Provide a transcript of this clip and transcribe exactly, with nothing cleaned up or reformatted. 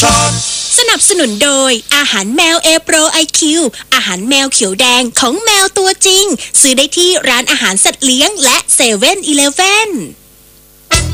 Shop สนับสนุนโดยอาหารแมว A Pro ไอ คิว อาหารแมวเขียวแดงของแมวตัวจริงซื้อได้ที่ร้านอาหารสัตว์เลี้ยงและเซเว่นอีเลฟเว่น